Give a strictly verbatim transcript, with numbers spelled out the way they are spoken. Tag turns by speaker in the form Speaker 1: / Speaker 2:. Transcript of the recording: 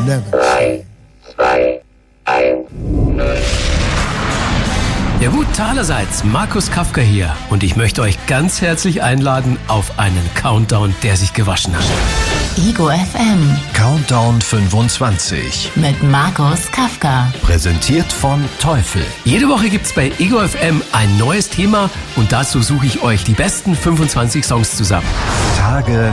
Speaker 1: drei, zwei, eins, null.
Speaker 2: Ja gut, allerseits, Markus Kafka hier und ich möchte euch ganz herzlich einladen auf einen Countdown, der sich gewaschen hat.
Speaker 3: Ego F M
Speaker 4: Countdown fünfundzwanzig
Speaker 3: mit Markus Kafka.
Speaker 4: Präsentiert von Teufel.
Speaker 2: Jede Woche gibt's bei Ego F M ein neues Thema und dazu suche ich euch die besten fünfundzwanzig Songs zusammen.
Speaker 4: Tage